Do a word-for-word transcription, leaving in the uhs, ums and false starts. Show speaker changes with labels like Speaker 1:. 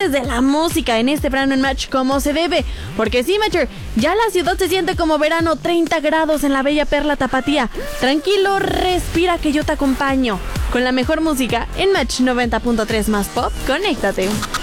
Speaker 1: disfrutes de la música en este verano en Match como se debe. Porque sí, Matcher, ya la ciudad se siente como verano, treinta grados en la bella perla tapatía. Tranquilo, respira que yo te acompaño. Con la mejor música en Match noventa punto tres más pop, conéctate.